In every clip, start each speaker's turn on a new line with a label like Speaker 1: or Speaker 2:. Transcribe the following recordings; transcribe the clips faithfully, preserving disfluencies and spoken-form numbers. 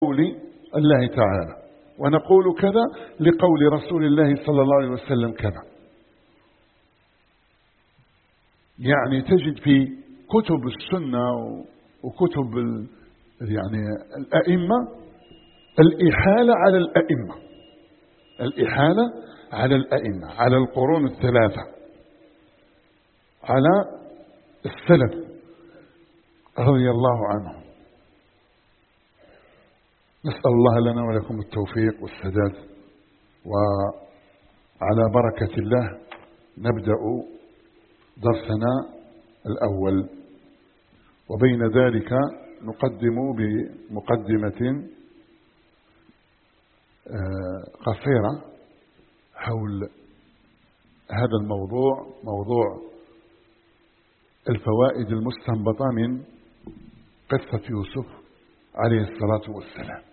Speaker 1: قول الله تعالى، ونقول كذا لقول رسول الله صلى الله عليه وسلم كذا. يعني تجد في كتب السنة وكتب يعني الأئمة الإحالة على الأئمة، الإحالة على الأئمة، على القرون الثلاثة، على السلف رضي الله عنهم. نسأل الله لنا ولكم التوفيق والسداد، وعلى بركة الله نبدأ درسنا الأول، وبين ذلك نقدم بمقدمة قصيرة حول هذا الموضوع، موضوع الفوائد المستنبطة من قصة يوسف عليه الصلاة والسلام.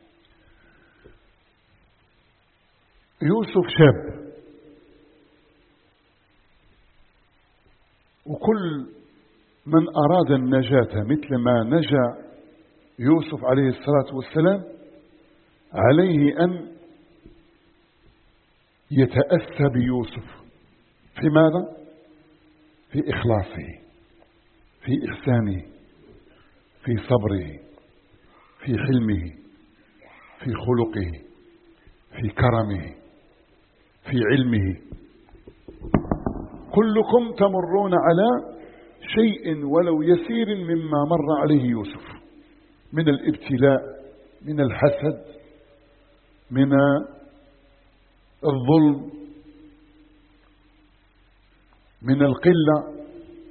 Speaker 1: يوسف شاب، وكل من أراد النجاة مثل ما نجا يوسف عليه الصلاة والسلام عليه أن يتأسى بيوسف. في ماذا؟ في إخلاصه، في إحسانه، في صبره، في حلمه، في خلقه، في كرمه، في علمه. كلكم تمرون على شيء ولو يسير مما مر عليه يوسف من الابتلاء، من الحسد، من الظلم، من القلة.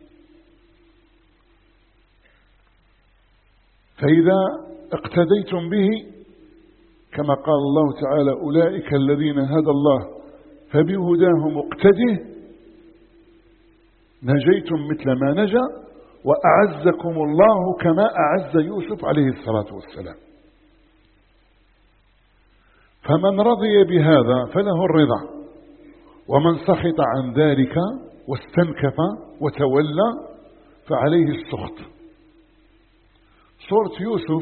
Speaker 1: فإذا اقتديتم به كما قال الله تعالى: أولئك الذين هدى الله فبهداه مقتده، نجيتم مثل ما نجا، وأعزكم الله كما أعز يوسف عليه الصلاة والسلام. فمن رضي بهذا فله الرضا، ومن سخط عن ذلك واستنكف وتولى فعليه السخط. سورة يوسف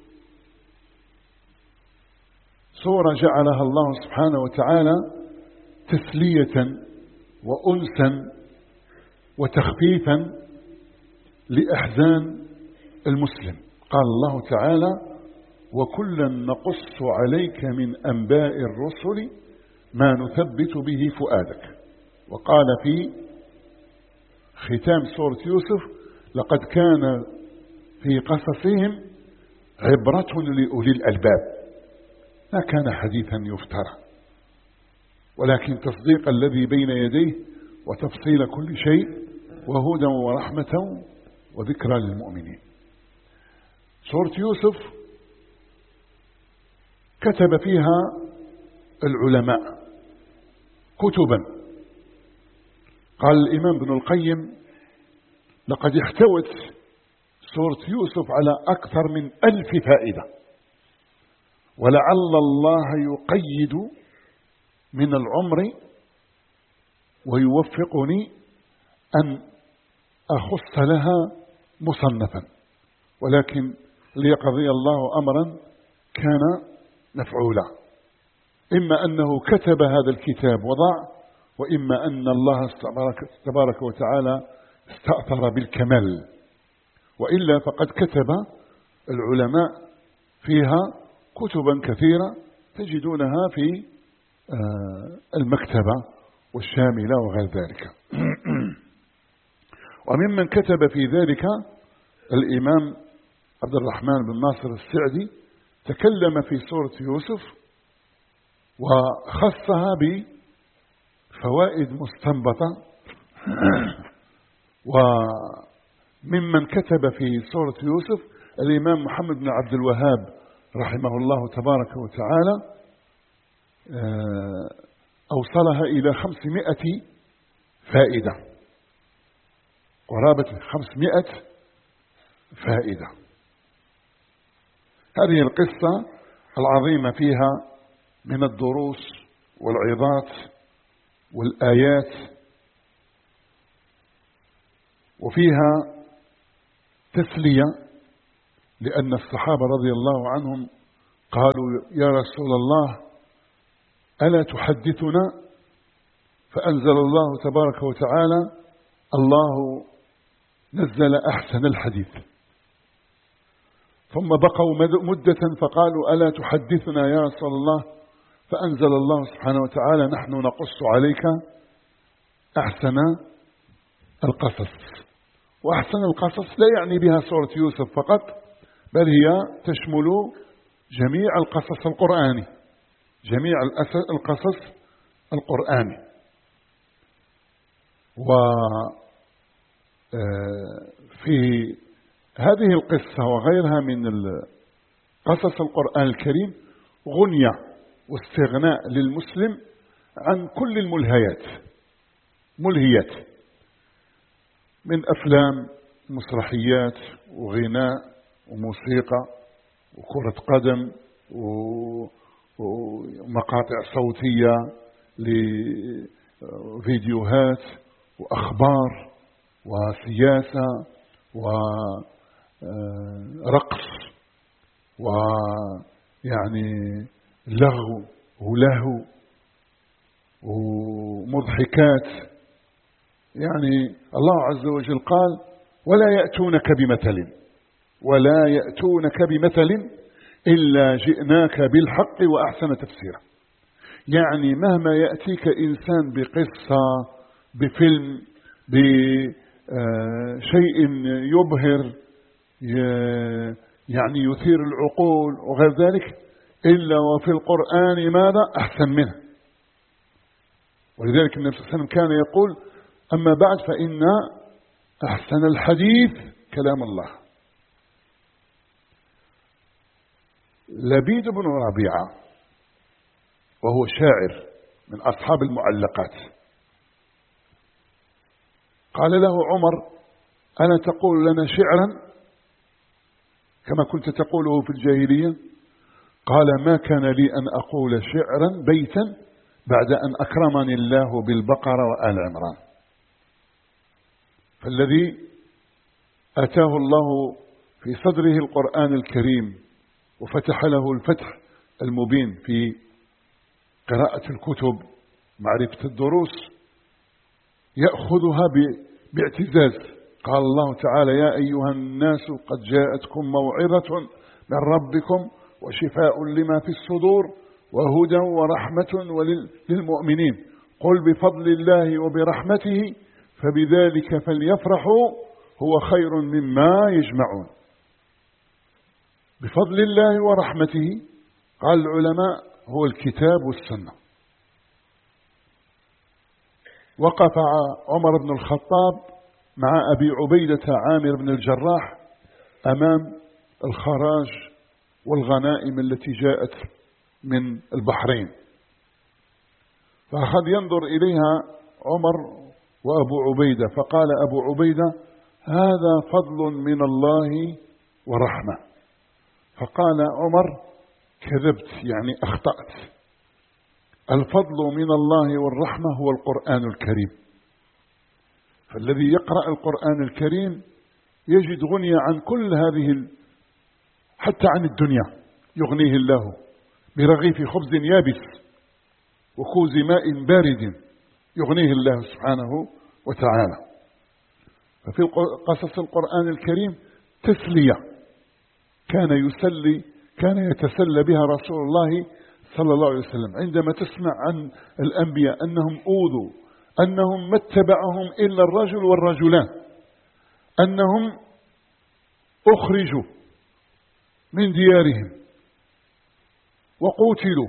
Speaker 1: سورة جعلها الله سبحانه وتعالى تسلية وأنسا وتخفيفا لأحزان المسلم. قال الله تعالى: وكلا نقص عليك من أنباء الرسل ما نثبت به فؤادك. وقال في ختام سورة يوسف: لقد كان في قصصهم عبرة لأولي الألباب. ما كان حديثا يفترى، ولكن تصديق الذي بين يديه وتفصيل كل شيء وهدى ورحمة وذكرى للمؤمنين. سورة يوسف كتب فيها العلماء كتبا. قال الإمام ابن القيم: لقد احتوت سورة يوسف على أكثر من ألف فائدة، ولعل الله يقيد من العمر ويوفقني أن أخص لها مصنفا، ولكن ليقضي الله أمرا كان مفعولا. إما أنه كتب هذا الكتاب وضع، وإما أن الله تبارك وتعالى استأثر بالكمال، وإلا فقد كتب العلماء فيها كتبا كثيرة تجدونها في المكتبة والشاملة وغير ذلك. وممن كتب في ذلك الإمام عبد الرحمن بن ناصر السعدي، تكلم في سورة يوسف وخصها بفوائد مستنبطة. وممن كتب في سورة يوسف الإمام محمد بن عبد الوهاب رحمه الله تبارك وتعالى، أوصلها إلى خمسمائة فائدة، قرابة خمسمائة فائدة. هذه القصة العظيمة فيها من الدروس والعظات والآيات، وفيها تسلية، لأن الصحابة رضي الله عنهم قالوا يا رسول الله ألا تحدثنا؟ فأنزل الله تبارك وتعالى الله نزل أحسن الحديث. ثم بقوا مدة فقالوا ألا تحدثنا يا رسول الله؟ فأنزل الله سبحانه وتعالى نحن نقص عليك أحسن القصص. وأحسن القصص لا يعني بها سورة يوسف فقط، بل هي تشمل جميع القصص القرآني، جميع القصص القرآني. وفي هذه القصة وغيرها من قصص القرآن الكريم غنية واستغناء للمسلم عن كل الملهيات، ملهيات من أفلام، مسرحيات، وغناء، وموسيقى، وكرة قدم، ومقاطع صوتية لفيديوهات، وأخبار، وسياسة، ورقص، ويعني لغو ولهو ومضحكات. يعني الله عز وجل قال ولا يأتونك بمثل ولا يأتونك بمثل إلا جئناك بالحق وأحسن تفسيرا. يعني مهما يأتيك إنسان بقصة، بفيلم، بشيء يبهر يعني يثير العقول وغير ذلك، إلا وفي القرآن ماذا أحسن منه. ولذلك النبي صلى الله عليه وسلم كان يقول أما بعد فإن أحسن الحديث كلام الله. لبيد بن ربيعة وهو شاعر من أصحاب المعلقات قال له عمر ألا تقول لنا شعرا كما كنت تقوله في الجاهلية؟ قال ما كان لي أن أقول شعرا بيتا بعد أن أكرمني الله بالبقرة وآل عمران. فالذي أتاه الله في صدره القرآن الكريم وفتح له الفتح المبين في قراءة الكتب، معرفة الدروس، يأخذها باعتزاز. قال الله تعالى يا أيها الناس قد جاءتكم موعظة من ربكم وشفاء لما في الصدور وهدى ورحمة للمؤمنين قل بفضل الله وبرحمته فبذلك فليفرحوا هو خير مما يجمعون. بفضل الله ورحمته قال العلماء هو الكتاب والسنة. وقف عمر بن الخطاب مع أبي عبيدة عامر بن الجراح أمام الخراج والغنائم التي جاءت من البحرين، فأخذ ينظر إليها عمر وأبو عبيدة فقال أبو عبيدة هذا فضل من الله ورحمة. فقال عمر كذبت، يعني أخطأت، الفضل من الله والرحمة هو القرآن الكريم. فالذي يقرأ القرآن الكريم يجد غنية عن كل هذه، حتى عن الدنيا يغنيه الله برغيف خبز يابس وكوز ماء بارد، يغنيه الله سبحانه وتعالى. ففي قصص القرآن الكريم تسلية كان يسلي كان يتسلى بها رسول الله صلى الله عليه وسلم. عندما تسمع عن الأنبياء أنهم أوذوا، أنهم ما اتبعهم إلا الرجل والرجلان، أنهم أخرجوا من ديارهم وقتلوا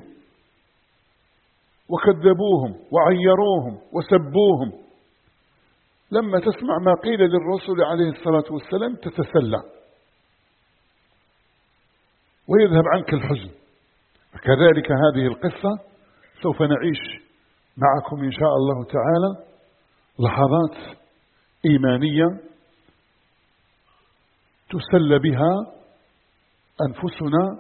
Speaker 1: وكذبوهم وعيروهم وسبوهم، لما تسمع ما قيل للرسول عليه الصلاة والسلام تتسلى ويذهب عنك الحزن. كذلك هذه القصة سوف نعيش معكم إن شاء الله تعالى لحظات إيمانية تسلى بها أنفسنا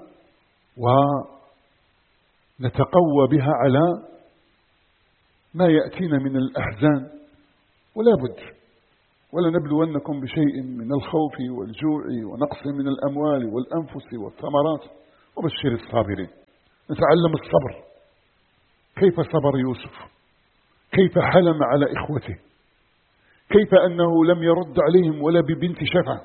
Speaker 1: ونتقوى بها على ما يأتينا من الأحزان. ولا بد ولنبلونكم بشيء من الخوف والجوع ونقص من الأموال والأنفس والثمرات وبشر الصابرين. نتعلم الصبر، كيف صبر يوسف، كيف حلم على إخوته، كيف أنه لم يرد عليهم ولا ببنت شفع.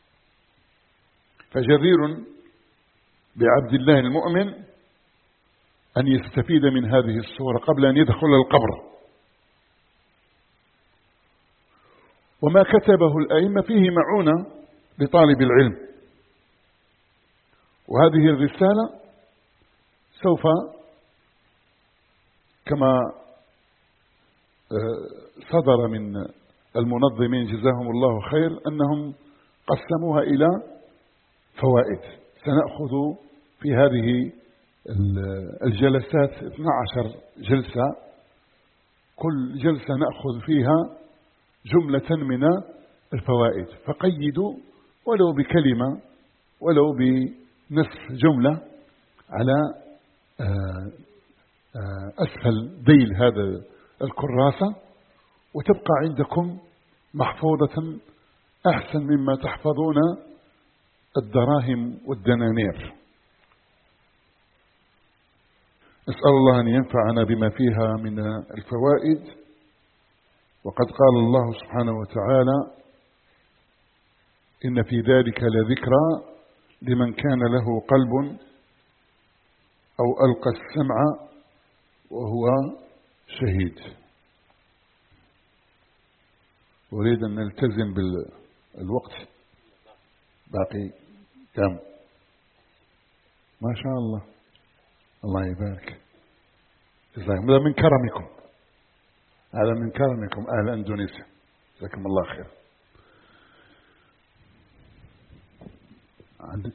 Speaker 1: فجدير بعبد الله المؤمن أن يستفيد من هذه الصورة قبل أن يدخل القبر. وما كتبه الأئمة فيه معونة لطالب العلم، وهذه الرسالة سوف كما صدر من المنظمين جزاهم الله خير أنهم قسموها إلى فوائد. سنأخذ في هذه الجلسات اثنتي عشرة جلسة، كل جلسة نأخذ فيها جملة من الفوائد، فقيدوا ولو بكلمة ولو بنصف جملة على أسفل ذيل هذا الكراسة، وتبقى عندكم محفوظة أحسن مما تحفظون الدراهم والدنانير. أسأل الله أن ينفعنا بما فيها من الفوائد. وقد قال الله سبحانه وتعالى: إن في ذلك لذكرى لمن كان له قلب أو ألقى السمع وهو شهيد. أريد أن نلتزم بالوقت، باقي كم؟ ما شاء الله، الله يبارك، جزاكم. هذا من كرمكم، هذا من كرمكم أهل أندونيسيا، جزاكم الله خير. عندك؟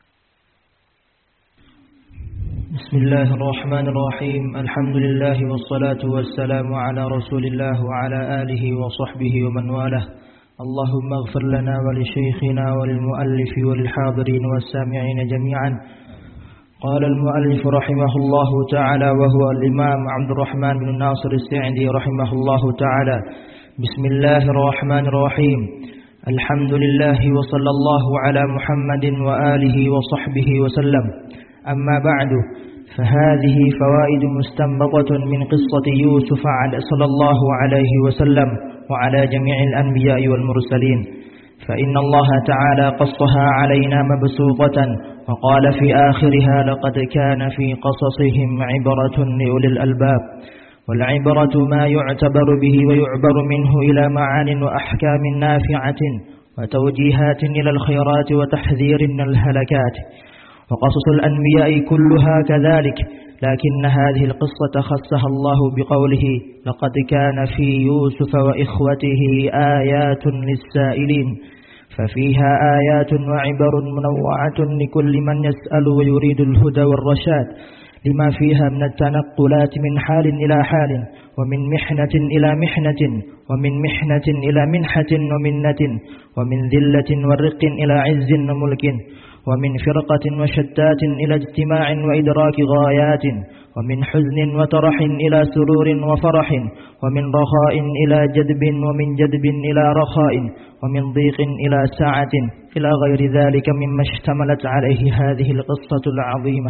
Speaker 2: بسم الله الرحمن الرحيم. الحمد لله والصلاة والسلام على رسول الله وعلى آله وصحبه ومن والاه. اللهم اغفر لنا ولشيخنا وللمؤلف وللحاضرين والسامعين جميعا. قال المؤلف رحمه الله تعالى وهو الإمام عبد الرحمن بن ناصر السعدي رحمه الله تعالى: بسم الله الرحمن الرحيم. الحمد لله وصلى الله على محمد وآله وصحبه وسلم. أما بعد، فهذه فوائد مستنبطة من قصة يوسف صلى الله عليه وسلم وعلى جميع الأنبياء والمرسلين، فإن الله تعالى قصها علينا مبسوطة، وقال في آخرها: لقد كان في قصصهم عبرة لأولي الألباب. والعبرة ما يعتبر به ويعبر منه إلى معان وأحكام نافعة وتوجيهات إلى الخيرات وتحذير من الهلكات. وقصص الأنبياء كلها كذلك، لكن هذه القصة خصها الله بقوله: لقد كان في يوسف وإخوته آيات للسائلين، ففيها آيات وعبر منوعة لكل من يسأل ويريد الهدى والرشاد، لما فيها من التنقلات من حال إلى حال، ومن محنة إلى محنة، ومن محنة إلى منحة ومنة، ومن ذلة ورق إلى عز وملك، ومن فرقة وشتات إلى اجتماع وإدراك غايات، ومن حزن وترح إلى سرور وفرح، ومن رخاء إلى جدب، ومن جدب إلى رخاء، ومن ضيق إلى سعة، إلى غير ذلك مما اشتملت عليه هذه القصة العظيمة.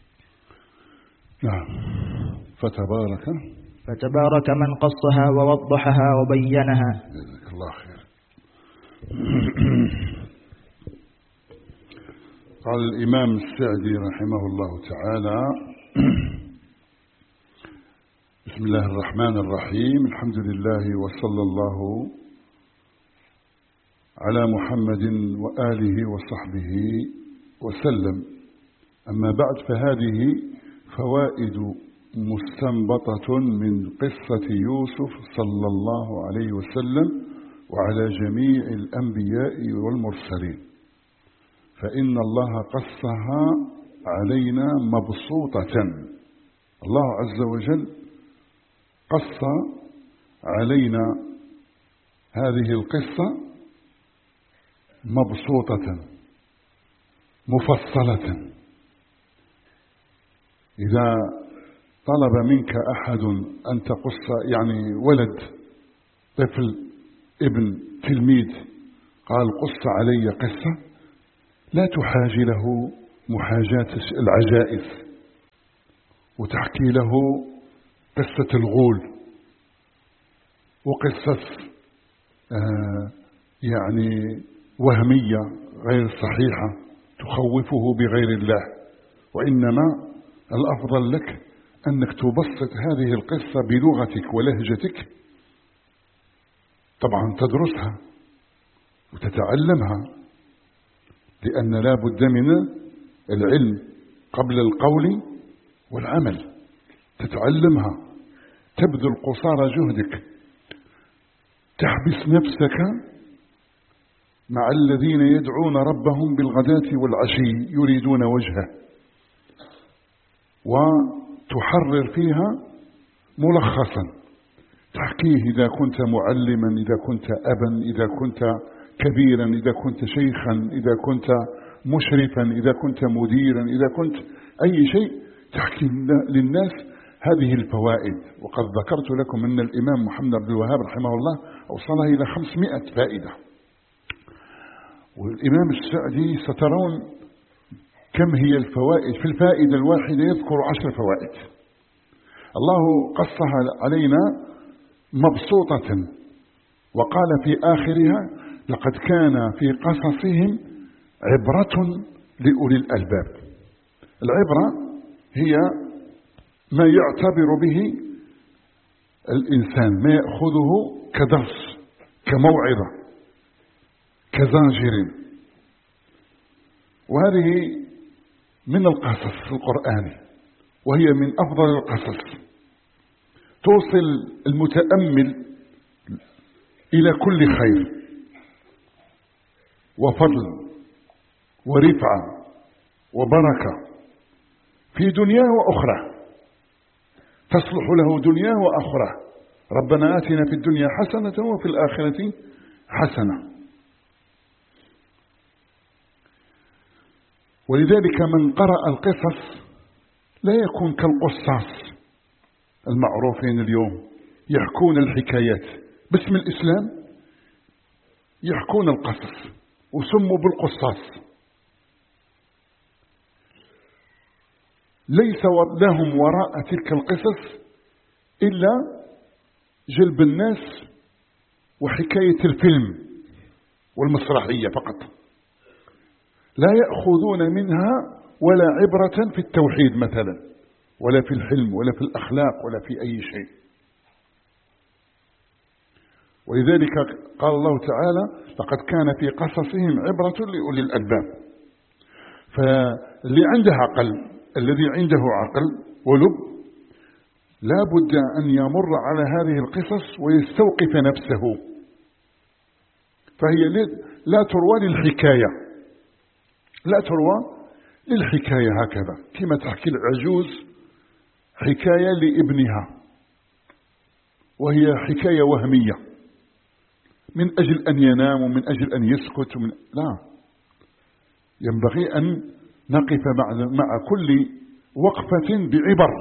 Speaker 1: نعم. فتبارك
Speaker 2: فتبارك من قصها ووضحها وبينها.
Speaker 1: جزاك الله خير. قال الإمام السعدي رحمه الله تعالى: بسم الله الرحمن الرحيم. الحمد لله وصلى الله على محمد وآله وصحبه وسلم. أما بعد، فهذه فوائد مستنبطة من قصة يوسف صلى الله عليه وسلم وعلى جميع الأنبياء والمرسلين، فإن الله قصها علينا مبسوطة. الله عز وجل قص علينا هذه القصة مبسوطة مفصلة. إذا طلب منك أحد أن تقص، يعني ولد طفل ابن تلميذ قال قص علي قصة، لا تحاجله محاجاة العجائز، وتحكي له قصة الغول وقصص آه يعني وهمية غير صحيحة تخوفه بغير الله، وإنما الأفضل لك أنك تبسط هذه القصة بلغتك ولهجتك، طبعا تدرسها وتتعلمها، لأن لا بد من العلم قبل القول والعمل، تتعلمها، تبذل قصارى جهدك، تحبس نفسك مع الذين يدعون ربهم بالغداة والعشي يريدون وجهه، وتحرر فيها ملخصا، تحكيه إذا كنت معلما، إذا كنت أبا، إذا كنت كبيرا، إذا كنت شيخا، إذا كنت مشرفا، إذا كنت مديرا، إذا كنت أي شيء، تحكي للناس هذه الفوائد. وقد ذكرت لكم أن الإمام محمد بن الوهاب رحمه الله أوصلها إلى خمسمائة فائدة، والإمام السعدي سترون كم هي الفوائد، في الفائدة الواحدة يذكر عشر فوائد. الله قصها علينا مبسوطة، وقال في آخرها: لقد كان في قصصهم عبرة لأولي الألباب. العبرة هي ما يعتبر به الإنسان، ما يأخذه كدرس، كموعظة، كزاجر، وهذه من القصص القرآني، وهي من أفضل القصص، توصل المتأمل إلى كل خير وفضل ورفعة وبركة في دنياه وأخرى، تصلح له دنياه وأخرى. ربنا آتنا في الدنيا حسنة وفي الآخرة حسنة. ولذلك من قرأ القصص لا يكون كالقصاص المعروفين اليوم، يحكون الحكايات باسم الإسلام، يحكون القصص وسموا بالقصاص، ليس لهم وراء تلك القصص إلا جلب الناس وحكاية الفيلم والمسرحية فقط، لا يأخذون منها ولا عبرة في التوحيد مثلا، ولا في الحلم، ولا في الأخلاق، ولا في أي شيء. ولذلك قال الله تعالى: لقد كان في قصصهم عبرة لأولي الألباب. فاللي عنده عقل، الذي عنده عقل ولب، لا بد أن يمر على هذه القصص ويستوقف نفسه، فهي لا تروى للحكاية، لا تروى للحكاية هكذا، كما تحكي العجوز حكاية لابنها، وهي حكاية وهمية من أجل أن ينام ومن أجل أن يسكت ومن... لا، ينبغي أن نقف مع, مع كل وقفة بعبر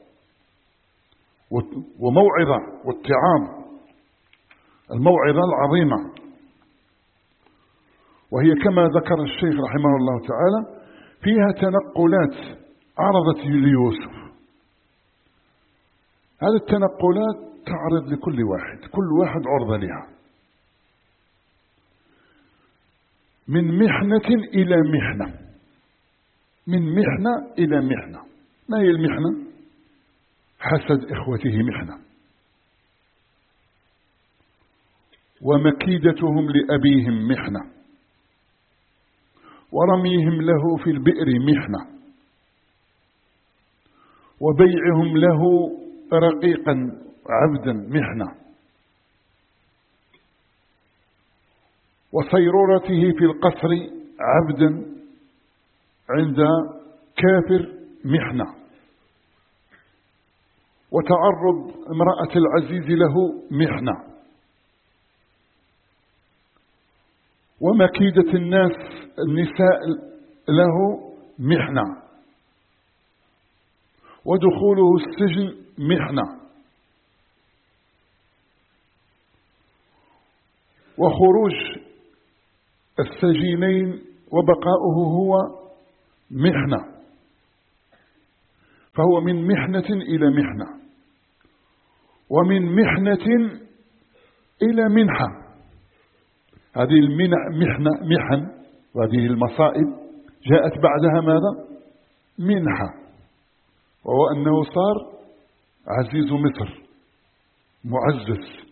Speaker 1: وموعظة واتعاظ، الموعظة العظيمة. وهي كما ذكر الشيخ رحمه الله تعالى فيها تنقلات عرضت ليوسف. هذه التنقلات تعرض لكل واحد، كل واحد عرضة لها، من محنة إلى محنة، من محنة إلى محنة. ما هي المحنة؟ حسد إخوته محنة، ومكيدتهم لأبيهم محنة، ورميهم له في البئر محنة، وبيعهم له رقيقا عبدا محنة، وصيرورته في القصر عبدا عند كافر محنة، وتعرض امرأة العزيز له محنة، ومكيدة الناس النساء له محنة، ودخوله السجن محنة، وخروج السجينين وبقاؤه هو محنة، فهو من محنة إلى محنة، ومن محنة إلى منحة. هذه المحنة محن، وهذه المصائب جاءت بعدها ماذا؟ منحة، وهو أنه صار عزيز مصر معزز.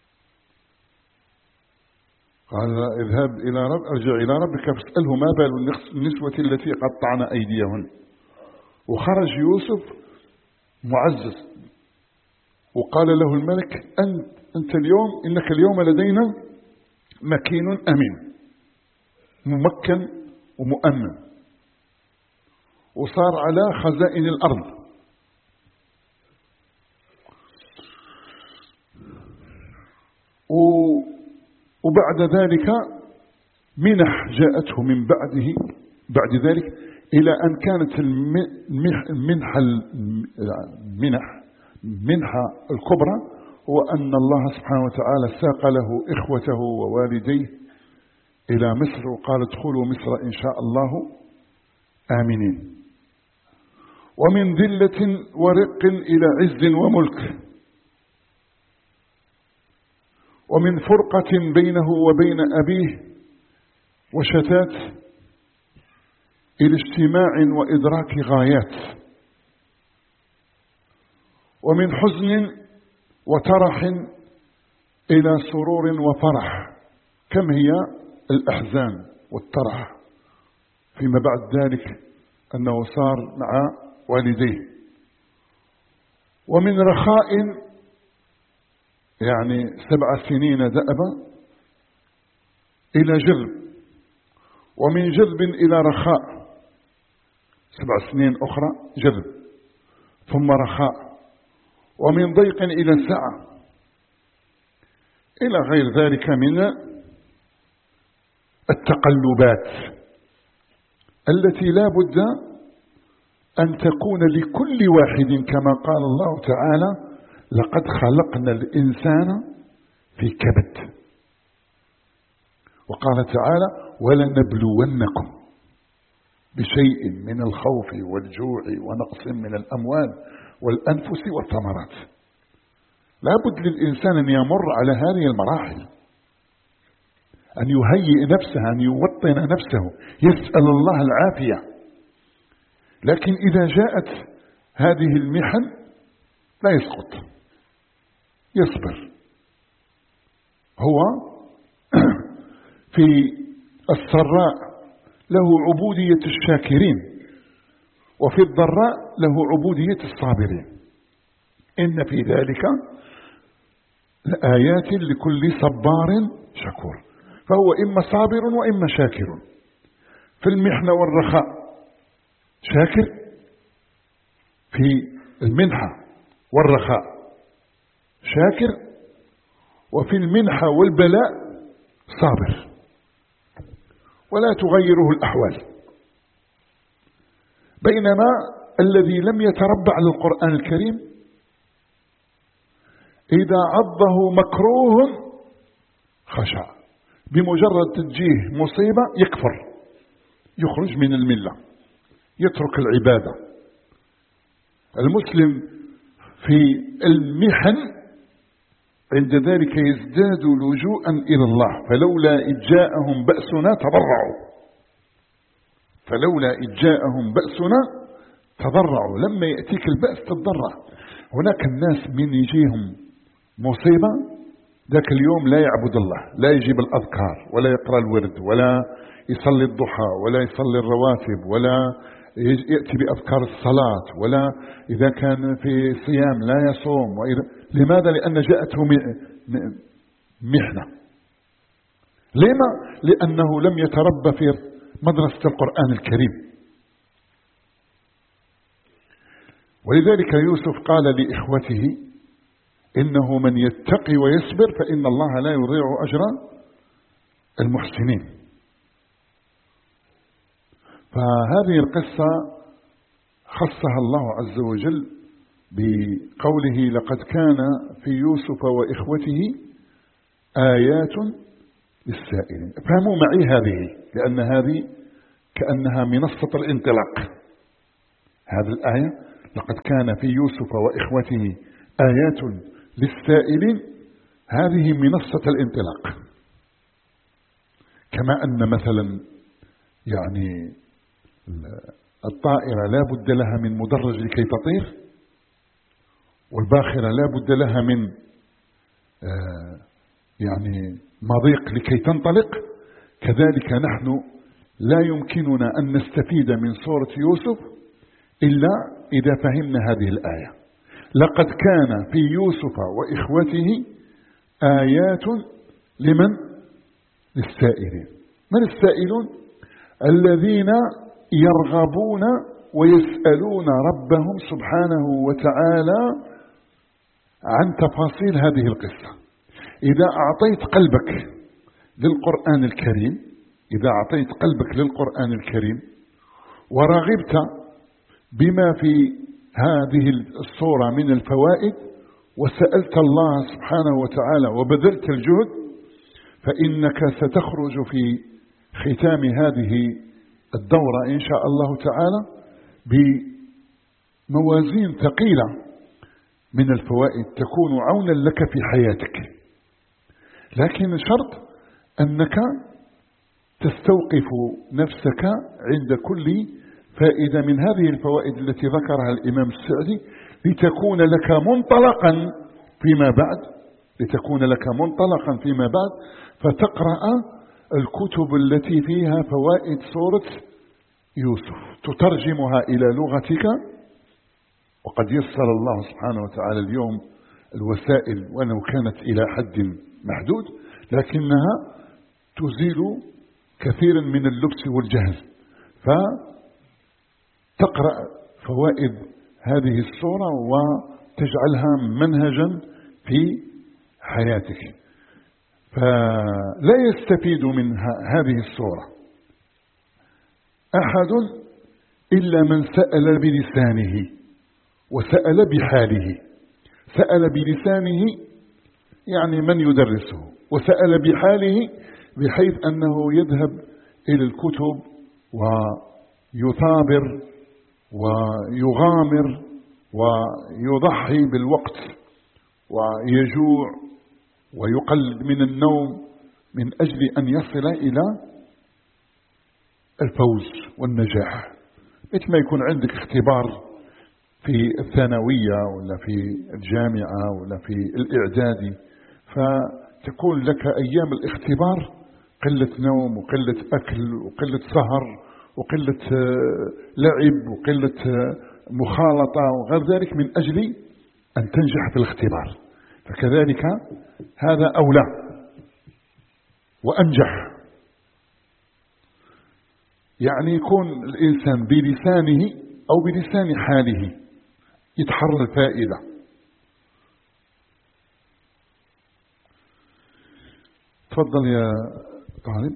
Speaker 1: قال اذهب إلى رب ارجع إلى ربك فاسأله ما بال النسوة التي قطعن أيديهن. وخرج يوسف معزز، وقال له الملك أنت, أنت اليوم إنك اليوم لدينا مكين أمين، ممكن ومؤمن، وصار على خزائن الأرض. وبعد ذلك منح جاءته من بعده بعد ذلك، إلى أن كانت المنحة المنح منحة الكبرى هو أن الله سبحانه وتعالى ساق له إخوته ووالديه إلى مصر، وقال ادخلوا مصر إن شاء الله آمنين. ومن ذلة ورق إلى عز وملك، ومن فرقة بينه وبين أبيه وشتات إلى اجتماع وإدراك غايات، ومن حزن وترح إلى سرور وفرح. كم هي الأحزان والترح فيما بعد ذلك أنه صار مع والديه. ومن رخاء يعني سبع سنين دأبا إلى جذب، ومن جذب إلى رخاء سبع سنين أخرى جذب ثم رخاء، ومن ضيق إلى سعة، إلى غير ذلك من التقلبات التي لا بد أن تكون لكل واحد، كما قال الله تعالى لقد خلقنا الإنسان في كبد. وقال تعالى ولنبلونكم بشيء من الخوف والجوع ونقص من الأموال والأنفس والثمرات. لا بد للإنسان أن يمر على هذه المراحل، أن يهيئ نفسه، أن يوطن نفسه، يسأل الله العافية. لكن إذا جاءت هذه المحن لا يسقط، يصبر. هو في السراء له عبودية الشاكرين، وفي الضراء له عبودية الصابرين. إن في ذلك لآيات لكل صبار شكور. فهو إما صابر وإما شاكر. في المحنة والرخاء شاكر، في المنحة والرخاء شاكر، وفي المنحة والبلاء صابر، ولا تغيره الأحوال. بينما الذي لم يتربع للقرآن الكريم إذا عضه مكروه خشع، بمجرد تجيه مصيبة يكفر، يخرج من الملة، يترك العبادة. المسلم في المحن عند ذلك يزداد لجوءا إلى الله. فلولا إذ جاءهم بأسنا تضرعوا فلولا إذ جاءهم بأسنا تضرعوا لما يأتيك البأس تتضرع. هناك الناس من يجيهم مصيبة ذاك اليوم لا يعبد الله، لا يجيب الأذكار ولا يقرأ الورد ولا يصلي الضحى ولا يصلي الرواتب ولا يأتي بأذكار الصلاة، ولا إذا كان في صيام لا يصوم. لماذا؟ لأن جاءته محنة. لما؟ لأنه لم يتربى في مدرسة القرآن الكريم. ولذلك يوسف قال لإخوته إنه من يتقي ويصبر فإن الله لا يضيع أجر المحسنين. فهذه القصة خصها الله عز وجل بقوله لقد كان في يوسف وإخوته آيات للسائلين. افهموا معي هذه، لأن هذه كأنها منصة الانطلاق. هذه الآية لقد كان في يوسف وإخوته آيات للسائلين، هذه منصة الانطلاق. كما أن مثلا يعني الطائرة لا بد لها من مدرج لكي تطير، والباخرة لا بد لها من آه يعني مضيق لكي تنطلق، كذلك نحن لا يمكننا أن نستفيد من سورة يوسف إلا إذا فهمنا هذه الآية. لقد كان في يوسف وإخوته آيات لمن؟ للسائلين. من السائلون؟ الذين يرغبون ويسألون ربهم سبحانه وتعالى عن تفاصيل هذه القصة. إذا أعطيت قلبك للقرآن الكريم، إذا أعطيت قلبك للقرآن الكريم ورغبت بما في هذه الصورة من الفوائد، وسألت الله سبحانه وتعالى وبذلت الجهد، فإنك ستخرج في ختام هذه الدورة إن شاء الله تعالى بموازين ثقيلة من الفوائد تكون عونا لك في حياتك. لكن الشرط أنك تستوقف نفسك عند كل فائدة من هذه الفوائد التي ذكرها الإمام السعدي، لتكون لك منطلقا فيما بعد لتكون لك منطلقا فيما بعد فتقرأ الكتب التي فيها فوائد سورة يوسف، تترجمها إلى لغتك. وقد يسر الله سبحانه وتعالى اليوم الوسائل ولو كانت إلى حد محدود، لكنها تزيل كثيرا من اللبس والجهل، فتقرأ فوائد هذه السورة وتجعلها منهجا في حياتك. فلا يستفيد من هذه السورة أحد إلا من سأل بلسانه وسأل بحاله. سأل بلسانه يعني من يدرسه، وسأل بحاله بحيث أنه يذهب إلى الكتب ويثابر ويغامر ويضحي بالوقت ويجوع ويقلل من النوم من أجل أن يصل إلى الفوز والنجاح. مثل ما يكون عندك اختبار في الثانوية ولا في الجامعة ولا في الإعدادي، فتكون لك أيام الاختبار قلة نوم وقلة أكل وقلة سهر وقلة لعب وقلة مخالطة وغير ذلك من أجل أن تنجح في الاختبار. فكذلك هذا أولى وأنجح، يعني يكون الإنسان بلسانه أو بلسان حاله يتحرى الفائدة. تفضل يا طالب.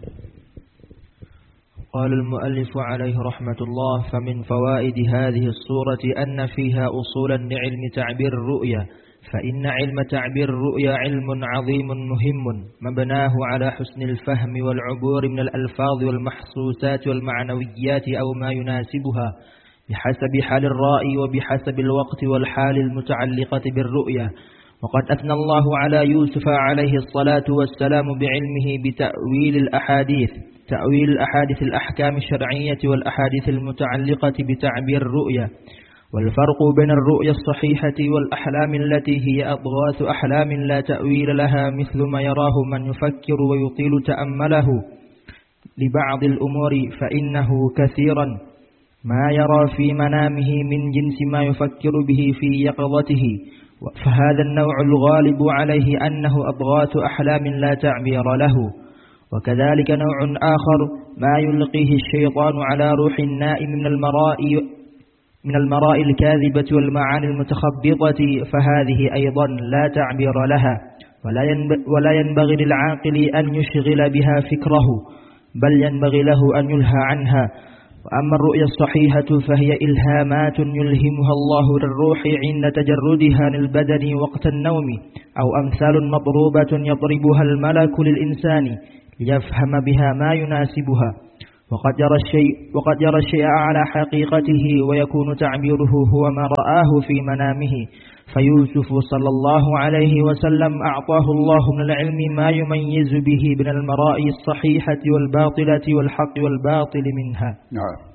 Speaker 2: قال المؤلف عليه رحمة الله: فمن فوائد هذه السورة أن فيها أصولا لعلم تعبير الرؤيا، فإن علم تعبير الرؤيا علم عظيم مهم مبناه على حسن الفهم والعبور من الألفاظ والمحسوسات والمعنويات أو ما يناسبها بحسب حال الرائي وبحسب الوقت والحال المتعلقة بالرؤيا. وقد أثنى الله على يوسف عليه الصلاة والسلام بعلمه بتأويل الأحاديث تأويل الأحاديث الأحكام الشرعية والأحاديث المتعلقة بتعبير الرؤيا، والفرق بين الرؤيا الصحيحة والأحلام التي هي أضغاث أحلام لا تأويل لها، مثل ما يراه من يفكر ويطيل تأمله لبعض الأمور، فإنه كثيرا ما يرى في منامه من جنس ما يفكر به في يقظته، فهذا النوع الغالب عليه أنه أضغاث أحلام لا تعبير له. وكذلك نوع آخر ما يلقيه الشيطان على روح النائم من المرائي من المرائي الكاذبة والمعاني المتخبطة، فهذه أيضا لا تعبير لها، ولا ينبغي للعاقل أن يشغل بها فكره، بل ينبغي له أن يلهى عنها. وأما الرؤيا الصحيحة فهي إلهامات يلهمها الله للروح عند تجردها عن البدن وقت النوم، أو أمثال مضروبة يضربها الملك للإنسان ليفهم بها ما يناسبها. وقد يرى الشيء وقد يرى الشيء على حقيقته ويكون تعبيره هو ما رآه في منامه. فيوسف صلى الله عليه وسلم أعطاه الله من العلم ما يميز به بين المرائي الصحيحة والباطلة والحق والباطل منها.
Speaker 1: نعم.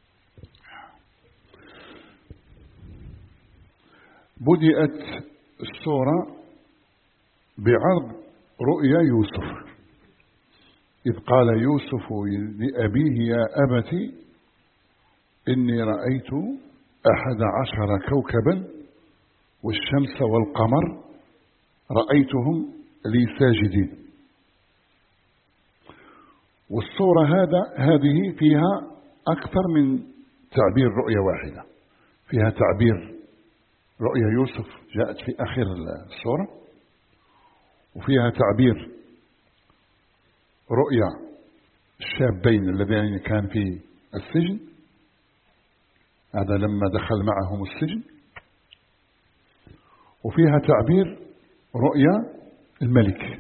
Speaker 1: بدأت السورة بعرض رؤيا يوسف، إذ قال يوسف لأبيه يا أبت إني رأيت أحد عشر كوكبا والشمس والقمر رأيتهم لي ساجدين. والصورة هذا هذه فيها أكثر من تعبير رؤية واحدة، فيها تعبير رؤيا يوسف جاءت في آخر السورة، وفيها تعبير رؤيا الشابين اللذين كان في السجن، هذا لما دخل معهم السجن، وفيها تعبير رؤيا الملك.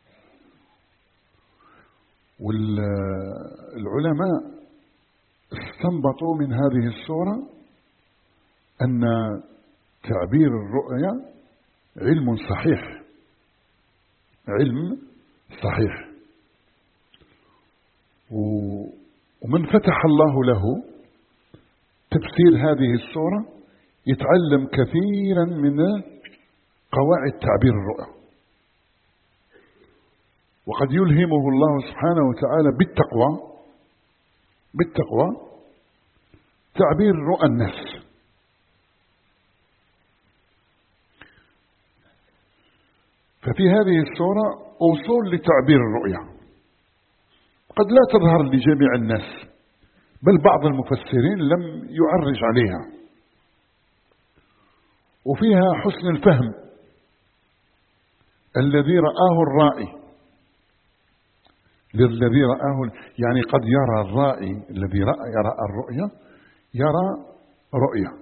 Speaker 1: والعلماء استنبطوا من هذه السورة أن تعبير الرؤيا علم صحيح، علم صحيح، ومن فتح الله له تفسير هذه السورة يتعلم كثيرا من قواعد تعبير الرؤى، وقد يلهمه الله سبحانه وتعالى بالتقوى بالتقوى تعبير رؤى الناس. ففي هذه السورة أصول لتعبير الرؤيا قد لا تظهر لجميع الناس، بل بعض المفسرين لم يعرج عليها، وفيها حسن الفهم الذي رآه الرائي للذي رآه، يعني قد يرى الرائي الذي رأى يرى الرؤيا يرى رؤيا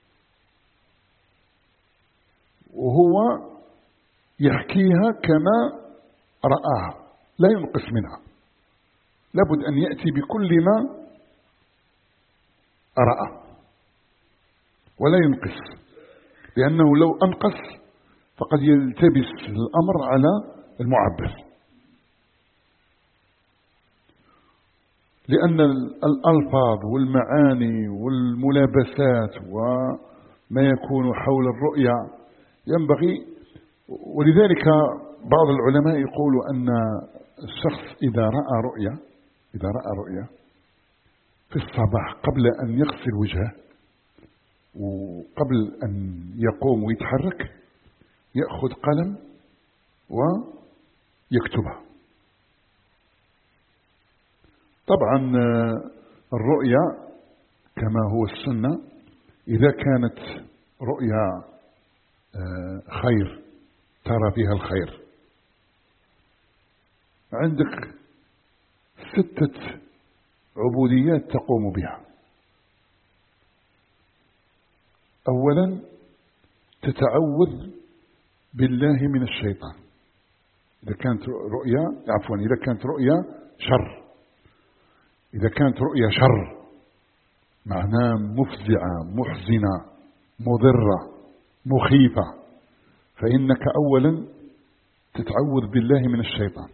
Speaker 1: وهو يحكيها كما رآها، لا ينقص منها، لابد أن يأتي بكل ما رأى ولا ينقص، لأنه لو أنقص فقد يلتبس الأمر على المعبر، لأن الألفاظ والمعاني والملابسات وما يكون حول الرؤيا ينبغي. ولذلك بعض العلماء يقولوا أن الشخص إذا رأى رؤيا إذا رأى رؤيا في الصباح قبل أن يغسل وجهه وقبل أن يقوم ويتحرك يأخذ قلم ويكتبها. طبعا الرؤيا كما هو السنة إذا كانت رؤيا خير ترى فيها الخير، عندك ستة عبوديات تقوم بها. أولا تتعوذ بالله من الشيطان إذا كانت رؤيا عفوا إذا كانت رؤيا شر إذا كانت رؤيا شر معناه مفزعة محزنة مضرة مخيفة، فإنك أولا تتعوذ بالله من الشيطان.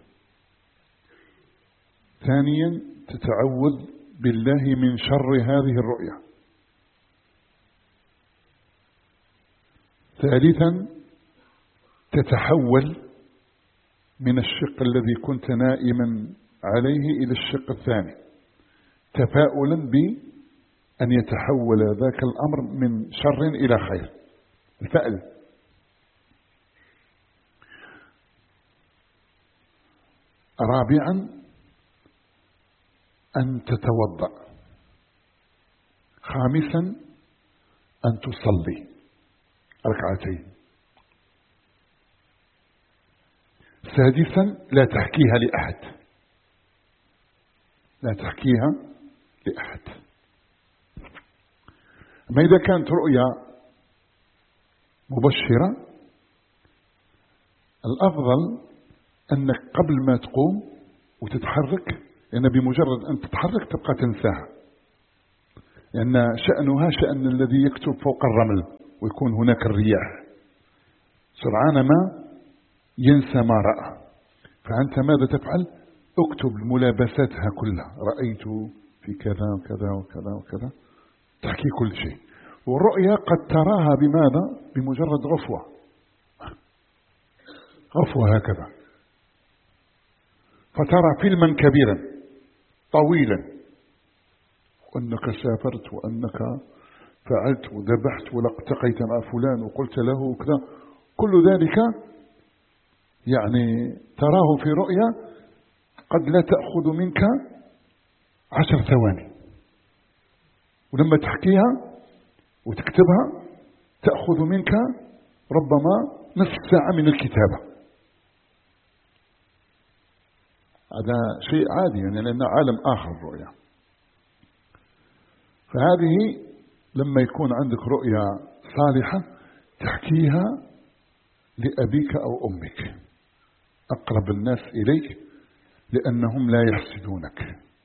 Speaker 1: ثانيا تتعوذ بالله من شر هذه الرؤيا. ثالثا تتحول من الشق الذي كنت نائما عليه إلى الشق الثاني، تفاؤلا بأن يتحول ذاك الأمر من شر إلى خير، الفأل. رابعا أن تتوضأ. خامسا أن تصلي ركعتين. سادسا لا تحكيها لأحد لا تحكيها لأحد. أما إذا كانت رؤيا مبشرة الأفضل أنك قبل ما تقوم وتتحرك لأن بمجرد أن تتحرك تبقى تنساها، لأن شأنها شأن الذي يكتب فوق الرمل ويكون هناك الرياح، سرعان ما ينسى ما رأى. فأنت ماذا تفعل؟ اكتب ملابساتها كلها، رأيت في كذا وكذا وكذا وكذا، تحكي كل شيء. والرؤيا قد تراها بماذا؟ بمجرد غفوة، غفوة هكذا، فترى فيلما كبيرا طويلا، وأنك سافرت وأنك فعلت وذبحت والتقيت مع فلان وقلت له وكذا، كل ذلك يعني تراه في رؤيا قد لا تأخذ منك عشر ثواني، ولما تحكيها وتكتبها تأخذ منك ربما نصف ساعة من الكتابة. هذا شيء عادي يعني، لأنه عالم آخر الرؤيا. فهذه لما يكون عندك رؤيا صالحة تحكيها لأبيك أو أمك، أقرب الناس إليك، لأنهم لا يحسدونك،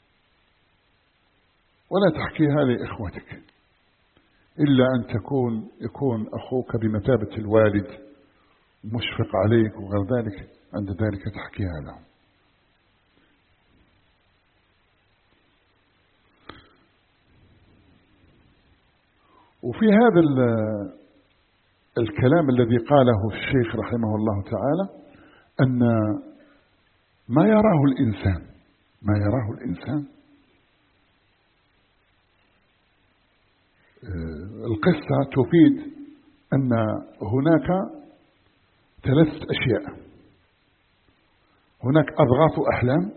Speaker 1: ولا تحكيها لإخوتك إلا أن تكون يكون أخوك بمثابة الوالد مشفق عليك وغير ذلك، عند ذلك تحكيها لهم. وفي هذا الكلام الذي قاله الشيخ رحمه الله تعالى أن ما يراه الإنسان ما يراه الإنسان القصة تفيد أن هناك ثلاثة أشياء. هناك أضغاث أحلام،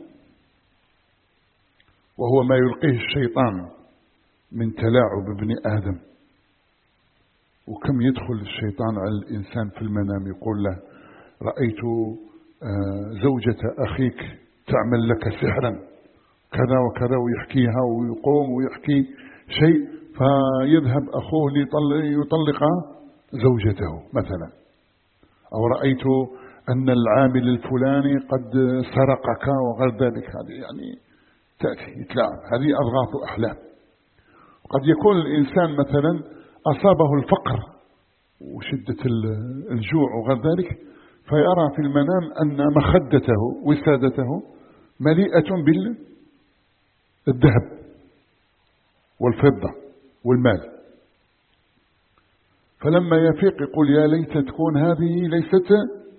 Speaker 1: وهو ما يلقيه الشيطان من تلاعب ابن آدم. وكم يدخل الشيطان على الإنسان في المنام يقول له رأيت زوجة أخيك تعمل لك سحرا كذا وكذا، ويحكيها ويقوم ويحكي شيء، فيذهب أخوه ليطلق زوجته مثلا. أو رأيت أن العامل الفلاني قد سرقك وغير ذلك. هذه يعني تأتي يتلاعب، هذه أضغاث أحلام. قد يكون الإنسان مثلا أصابه الفقر وشدة الجوع وغير ذلك، فيرى في المنام أن مخدته وسادته مليئة بالذهب والفضة والمال، فلما يفيق يقول يا ليت تكون هذه ليست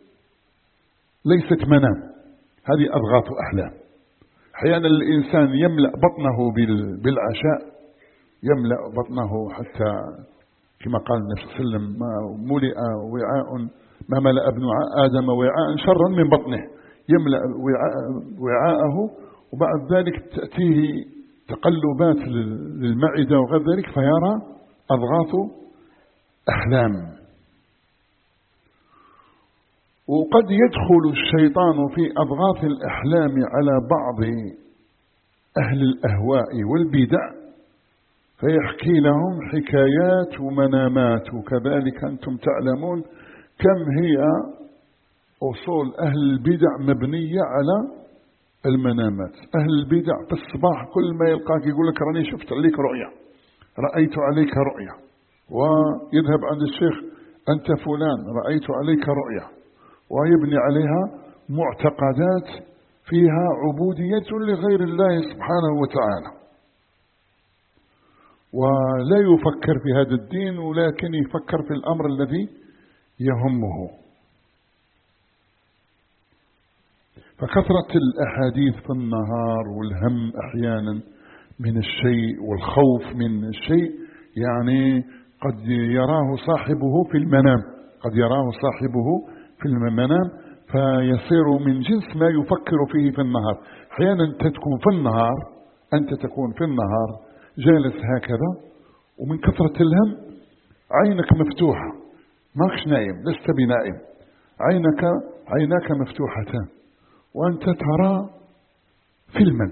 Speaker 1: ليست منام، هذه أضغاث أحلام. أحيانا الإنسان يملأ بطنه بالعشاء، يملأ بطنه حتى كما قال النبي صلى الله عليه وسلم ما ملئ وعاء ما ملأ ابن آدم وعاء شرا من بطنه، يملأ وعاءه وبعد ذلك تأتيه تقلبات للمعدة وغير ذلك فيرى أضغاث أحلام. وقد يدخل الشيطان في أضغاث الأحلام على بعض أهل الأهواء والبدع فيحكي لهم حكايات ومنامات. وكذلك أنتم تعلمون كم هي أصول أهل البدع مبنية على المنامات. أهل البدع في الصباح كل ما يلقاك يقول لك راني شفت عليك رؤيا، رأيت عليك رؤيا، ويذهب عند الشيخ أنت فلان رأيت عليك رؤيا، ويبني عليها معتقدات فيها عبودية لغير الله سبحانه وتعالى، ولا يفكر في هذا الدين ولكن يفكر في الأمر الذي يهمه. فكثرة الأحاديث في النهار والهم أحيانا من الشيء والخوف من الشيء يعني قد يراه صاحبه في المنام قد يراه صاحبه في المنام فيصير من جنس ما يفكر فيه في النهار. أحيانا تكون في النهار أنت تكون في النهار جالس هكذا ومن كثرة الهم عينك مفتوحة، ماكش نايم، لست بنائم، عينك عيناك مفتوحتان وأنت ترى فيلما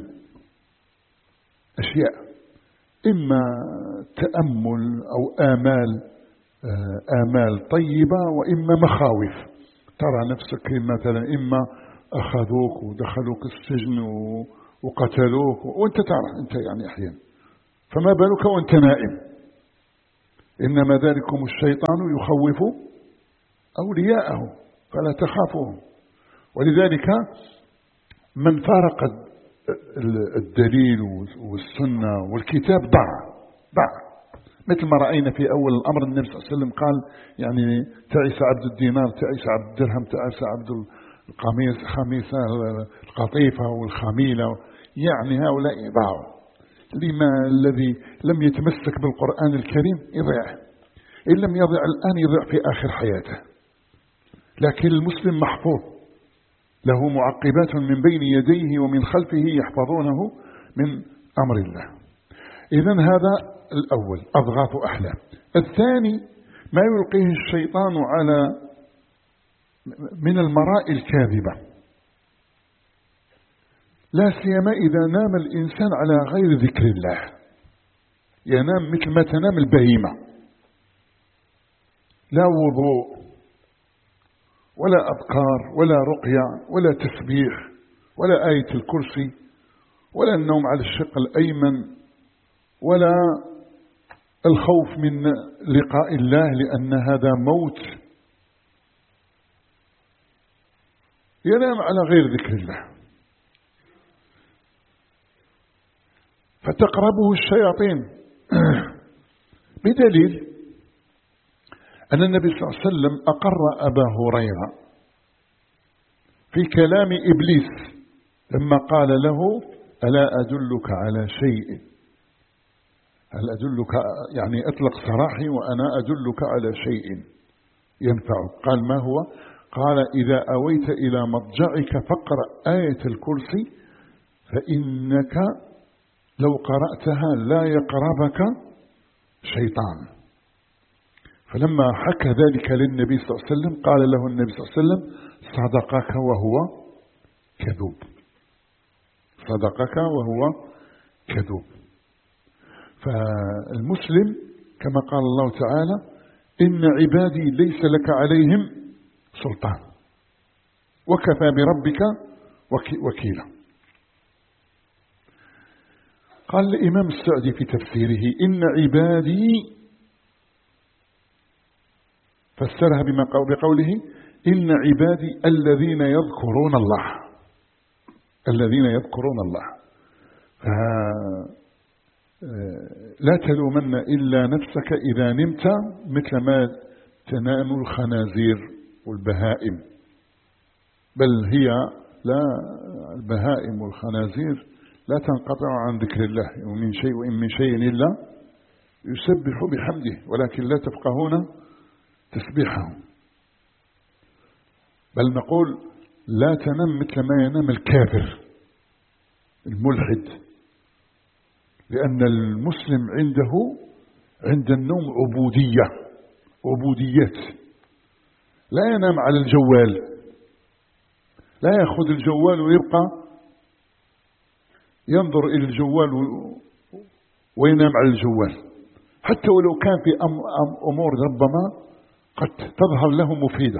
Speaker 1: أشياء إما تأمل أو آمال آمال طيبة وإما مخاوف. ترى نفسك مثلا إما أخذوك ودخلوك السجن وقتلوك وانت تعرف انت يعني احيانا، فما بالك وانت نائم. انما ذلكم الشيطان يخوف اولياءه فلا تخافوهم. ولذلك من فارق الدليل والسنة والكتاب ضاع ضاع. مثل ما رأينا في أول الأمر النبي صلى الله عليه وسلم قال يعني تعيس عبد الدينار، تعيس عبد الدرهم، تعيس عبد القميص خميسة القطيفة والخميلة. يعني هؤلاء ضاعوا. لما الذي لم يتمسك بالقرآن الكريم يضيع، إن لم يضيع الآن يضيع في آخر حياته. لكن المسلم محفوظ، له معقبات من بين يديه ومن خلفه يحفظونه من أمر الله. إذن هذا الأول أضغاث أحلام. الثاني ما يلقيه الشيطان على من المراء الكاذبة، لا سيما إذا نام الإنسان على غير ذكر الله، ينام مثل ما تنام البهيمة، لا وضوء ولا أذكار ولا رقية ولا تسبيح ولا آية الكرسي ولا النوم على الشق الأيمن ولا الخوف من لقاء الله لأن هذا موت. ينام على غير ذكر الله فتقربه الشياطين بدليل أن النبي صلى الله عليه وسلم أقر أبا هريرة في كلام إبليس لما قال له ألا أدلك على شيء، هل أدلك يعني أطلق سراحي وأنا أدلك على شيء ينفعك. قال ما هو؟ قال إذا أويت إلى مضجعك فاقرأ آية الكرسي فإنك لو قرأتها لا يقربك شيطان. فلما حكى ذلك للنبي صلى الله عليه وسلم قال له النبي صلى الله عليه وسلم صدقك وهو كذوب، صدقك وهو كذوب. فالمسلم كما قال الله تعالى إن عبادي ليس لك عليهم سلطان وكفى بربك وكيلا. قال الإمام السعدي في تفسيره إن عبادي فسرها بقوله إن عبادي الذين يذكرون الله، الذين يذكرون الله. لا تلومن إلا نفسك إذا نمت مثل ما تنام الخنازير والبهائم، بل هي لا البهائم والخنازير لا تنقطع عن ذكر الله، ومن شيء وإن من شيء إلا يسبح بحمده ولكن لا تفقهون تسبيحهم. بل نقول لا تنام مثل ما ينام الكافر الملحد، لأن المسلم عنده عند النوم عبودية عبوديات. لا ينام على الجوال، لا يأخذ الجوال ويبقى ينظر إلى الجوال وينام على الجوال، حتى ولو كان في أمور ربما قد تظهر له مفيدة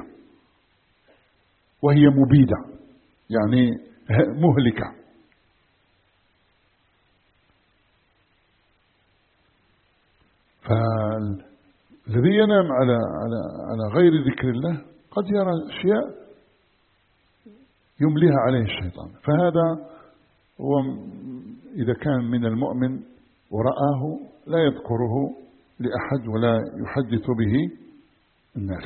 Speaker 1: وهي مبيدة يعني مهلكة. فالذي ينام على على على غير ذكر الله قد يرى أشياء يمليها عليه الشيطان. فهذا هو إذا كان من المؤمن ورآه لا يذكره لأحد ولا يحدث به الناس.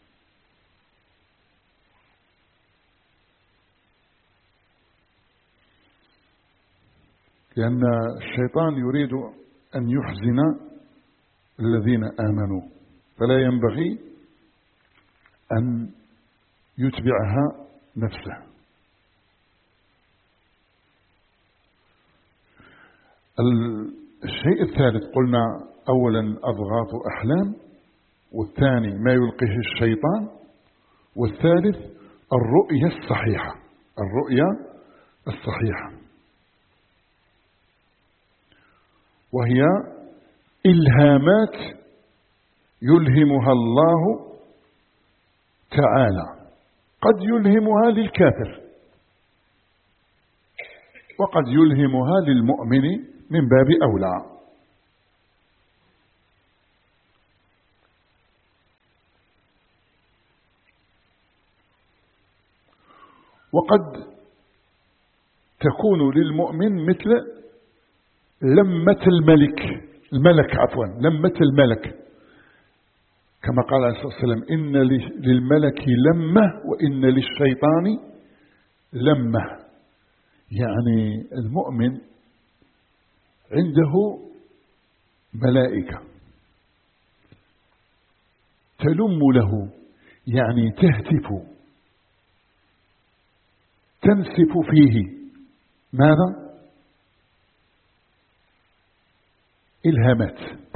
Speaker 1: لأن الشيطان يريد أن يحزن الذين آمنوا، فلا ينبغي أن يتبعها نفسه. الشيء الثالث قلنا أولا أضغاث أحلام، والثاني ما يلقيه الشيطان، والثالث الرؤية الصحيحة، الرؤية الصحيحة وهي إلهامات يلهمها الله تعالى، قد يلهمها للكافر وقد يلهمها للمؤمن من باب أولى. وقد تكون للمؤمن مثل لمة الملك الملك عفوا لمة الملك، كما قال عليه الصلاة والسلام: إن للملك لمة وإن للشيطان لمة. يعني المؤمن عنده ملائكة تلم له، يعني تهتف تنسف فيه ماذا؟ إلهامات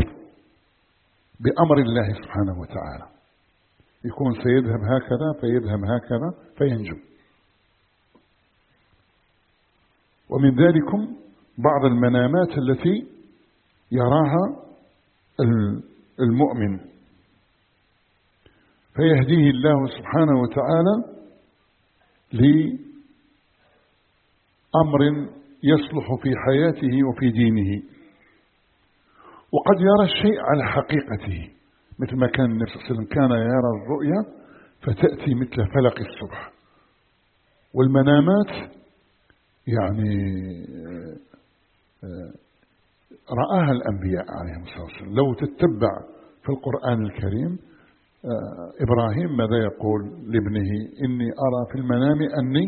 Speaker 1: بأمر الله سبحانه وتعالى، يكون سيذهب هكذا فيذهب هكذا فينجو. ومن ذلكم بعض المنامات التي يراها المؤمن فيهديه الله سبحانه وتعالى لأمر يصلح في حياته وفي دينه. وقد يرى الشيء على حقيقته، مثل ما كان النبي صلى الله عليه وسلم كان يرى الرؤيا فتأتي مثل فلق الصبح. والمنامات يعني رآها الأنبياء عليهم الصلاة والسلام. لو تتبع في القرآن الكريم إبراهيم ماذا يقول لابنه؟ إني أرى في المنام أني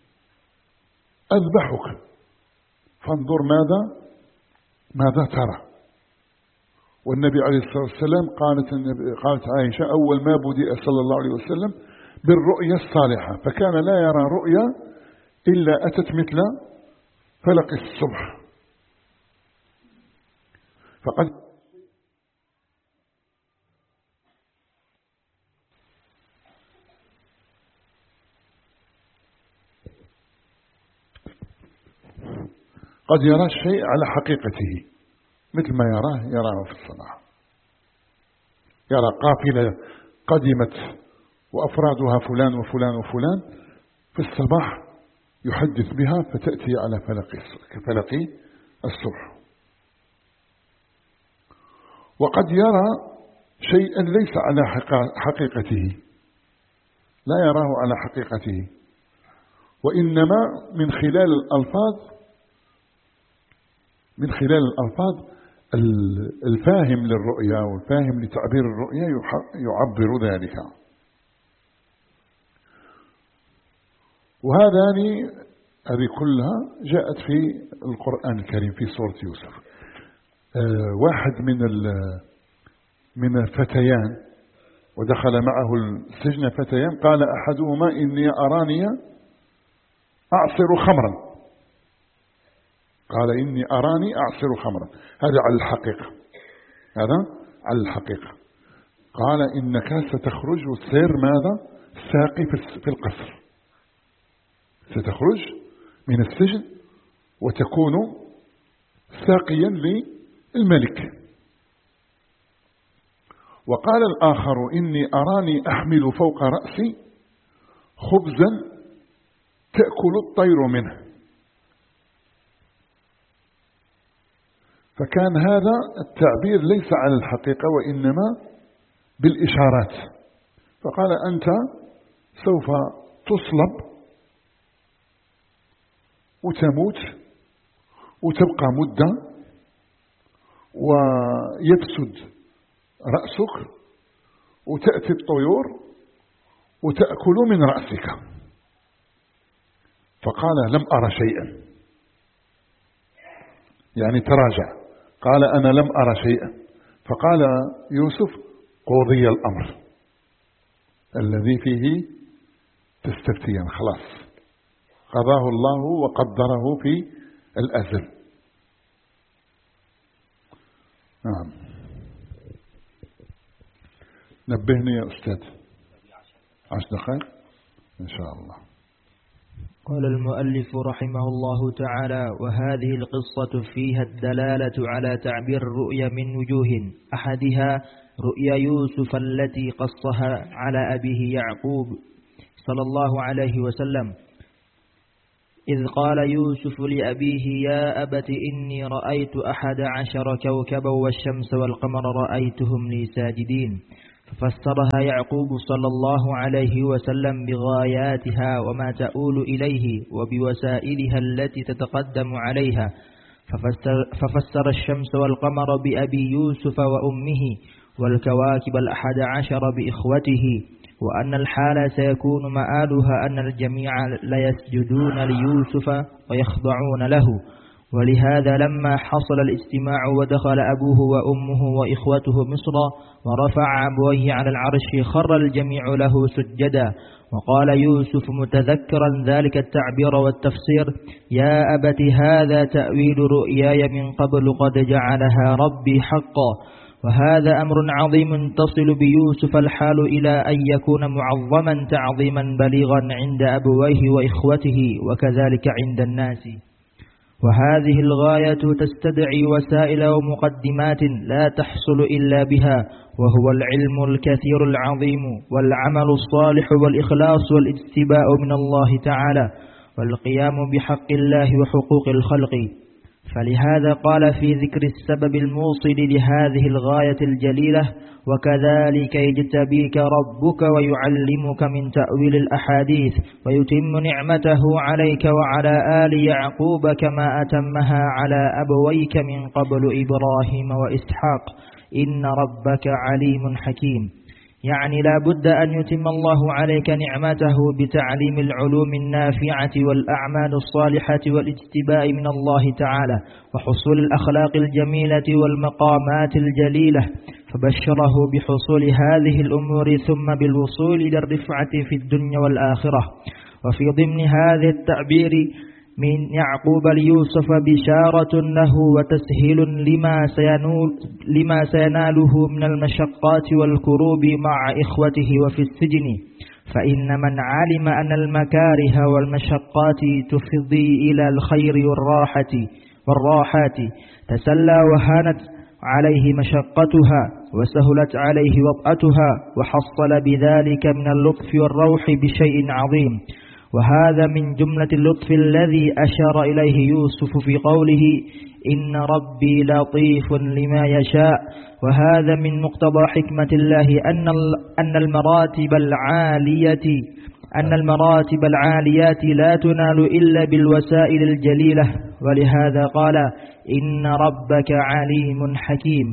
Speaker 1: أذبحك فانظر ماذا ماذا ترى. والنبي عليه الصلاة والسلام قالت, قالت عائشة: أول ما بدأ صلى الله عليه وسلم بالرؤيا الصالحة، فكان لا يرى رؤيا إلا أتت مثل فلق الصبح. فقد قد يرى الشيء على حقيقته مثل ما يراه يراه في الصباح. يرى قافلة قدمت وأفرادها فلان وفلان وفلان، في الصباح يحدث بها فتأتي على فلق الصبح. وقد يرى شيئا ليس على حقيقته، لا يراه على حقيقته، وإنما من خلال الألفاظ من خلال الألفاظ الفاهم للرؤيا والفاهم لتعبير الرؤيا يعبر ذلك. وهذان هذه كلها جاءت في القرآن الكريم في سورة يوسف. آه واحد من من الفتيان ودخل معه السجن فتيان، قال أحدهما: إني أراني أعصر خمرا. قال: إني أراني أعصر خمرا. هذا على الحقيقة، هذا على الحقيقة. قال: إنك ستخرج وتسير ماذا؟ ساقي في القصر، ستخرج من السجن وتكون ساقيا للملك. وقال الآخر: إني أراني أحمل فوق رأسي خبزا تأكل الطير منه. فكان هذا التعبير ليس على الحقيقة وإنما بالإشارات. فقال: أنت سوف تصلب وتموت وتبقى مدة ويفسد رأسك وتأتي الطيور وتأكل من رأسك. فقال: لم أرى شيئا، يعني تراجع. قال: أنا لم أرى شيئا. فقال يوسف: قضي الأمر الذي فيه تستفتيان، خلاص قضاه الله وقدره في الأزل. نعم. نبهني يا أستاذ. عشر دقائق إن شاء الله.
Speaker 2: قال المؤلف رحمه الله تعالى: وهذه القصة فيها الدلالة على تعبير الرؤيا من وجوه، أحدها رؤيا يوسف التي قصها على أبيه يعقوب صلى الله عليه وسلم، إذ قال يوسف لأبيه يا أبت إني رأيت أحد عشر كوكبا والشمس والقمر رأيتهم لي ساجدين. ففسرها يعقوب صلى الله عليه وسلم بغاياتها وما تؤول إليه وبوسائلها التي تتقدم عليها، ففسر, ففسر الشمس والقمر بأبي يوسف وأمه، والكواكب الأحد عشر بإخوته، وأن الحال سيكون مآلها أن الجميع ليسجدون ليوسف ويخضعون له. ولهذا لما حصل الاجتماع ودخل أبوه وأمه وإخوته مصر ورفع أبويه على العرش خر الجميع له سجدا. وقال يوسف متذكرا ذلك التعبير والتفسير يا أبت هذا تأويل رؤياي من قبل قد جعلها ربي حقا. وهذا أمر عظيم تصل بيوسف الحال إلى أن يكون معظما تعظيما بليغا عند أبويه وإخوته وكذلك عند الناس. وهذه الغاية تستدعي وسائل ومقدمات لا تحصل إلا بها، وهو العلم الكثير العظيم والعمل الصالح والإخلاص والاجتباء من الله تعالى والقيام بحق الله وحقوق الخلق. فلهذا قال في ذكر السبب الموصل لهذه الغاية الجليلة وكذلك يجتبيك ربك ويعلمك من تأويل الأحاديث ويتم نعمته عليك وعلى آل يعقوب كما أتمها على أبويك من قبل إبراهيم وإسحاق إن ربك عليم حكيم. يعني لا بد أن يتم الله عليك نعمته بتعليم العلوم النافعة والأعمال الصالحة والاجتباء من الله تعالى وحصول الأخلاق الجميلة والمقامات الجليلة، فبشره بحصول هذه الأمور ثم بالوصول إلى الرفعة في الدنيا والآخرة. وفي ضمن هذا التعبير من يعقوب ليوسف بشارة له وتسهيل لما سينول لما سيناله من المشقات والكروب مع إخوته وفي السجن، فإن من علم أن المكاره والمشقات تفضي إلى الخير والراحة والراحات تسلى وهانت عليه مشقتها وسهلت عليه وطأتها وحصل بذلك من اللطف والروح بشيء عظيم. وهذا من جملة اللطف الذي أشار إليه يوسف في قوله إن ربي لطيف لما يشاء. وهذا من مقتضى حكمة الله أن أن المراتب العالية أن المراتب العاليات لا تنال إلا بالوسائل الجليلة، ولهذا قال إن ربك عليم حكيم.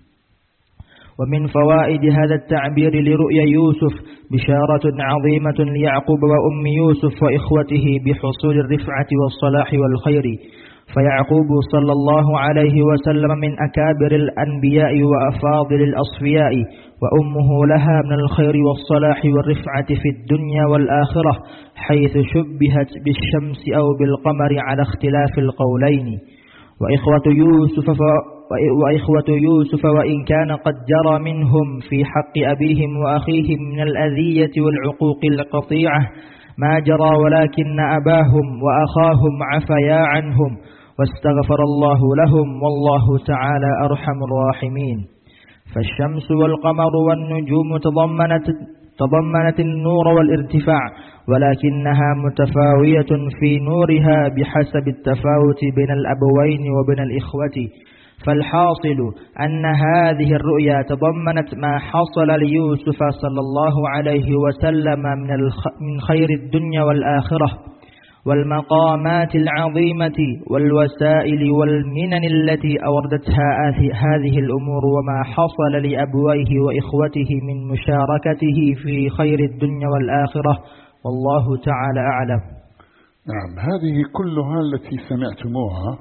Speaker 2: ومن فوائد هذا التعبير لرؤيا يوسف بشارة عظيمة ليعقوب وأم يوسف وإخوته بحصول الرفعة والصلاح والخير. فيعقوب صلى الله عليه وسلم من أكابر الأنبياء وأفاضل الأصفياء، وأمه لها من الخير والصلاح والرفعة في الدنيا والآخرة، حيث شبهت بالشمس أو بالقمر على اختلاف القولين. وإخوة يوسف ف... وإخوة يوسف وإن كان قد جرى منهم في حق أبيهم وأخيهم من الأذية والعقوق القطيعة ما جرى، ولكن أباهم وأخاهم عفيا عنهم واستغفر الله لهم، والله تعالى أرحم الراحمين. فالشمس والقمر والنجوم تضمنت تضمنت النور والارتفاع، ولكنها متفاوية في نورها بحسب التفاوت بين الأبوين وبين الإخوة. فالحاصل أن هذه الرؤيا تضمنت ما حصل ليوسف صلى الله عليه وسلم من خير الدنيا والآخرة والمقامات العظيمة والوسائل والمنن التي أوردتها هذه الأمور، وما حصل لأبويه وإخوته من مشاركته في خير الدنيا والآخرة، والله تعالى أعلم.
Speaker 1: نعم، هذه كلها التي سمعتموها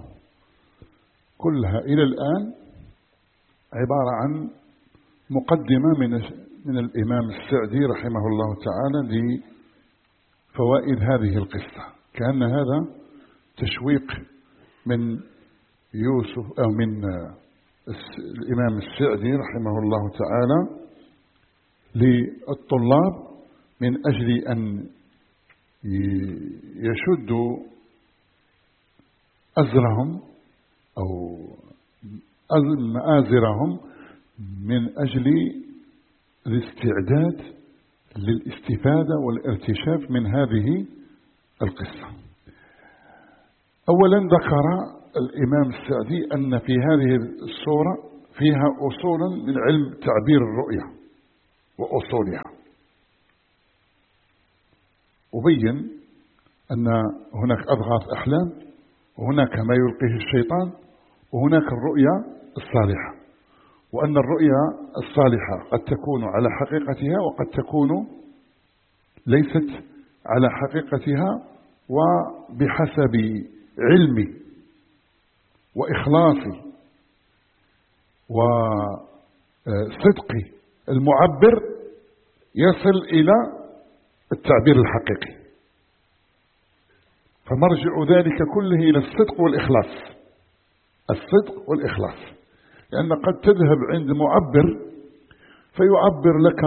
Speaker 1: كلها إلى الآن عبارة عن مقدمة من من الإمام السعدي رحمه الله تعالى لفوائد هذه القصة، كأن هذا تشويق من يوسف أو من الإمام السعدي رحمه الله تعالى للطلاب من أجل أن يشدوا أزرهم أو مآزرهم من أجل الاستعداد للاستفادة والارتشاف من هذه القصة. أولا ذكر الإمام السعدي أن في هذه السورة فيها أصولا من علم تعبير الرؤية وأصولها، وبين أن هناك أضغاث أحلام، وهناك ما يلقيه الشيطان، وهناك الرؤيا الصالحة، وأن الرؤيا الصالحة قد تكون على حقيقتها وقد تكون ليست على حقيقتها، وبحسب علمي وإخلاصي وصدقي المعبر يصل إلى التعبير الحقيقي. فمرجع ذلك كله إلى الصدق والإخلاص، الصدق والإخلاص، لأن قد تذهب عند معبر فيعبر لك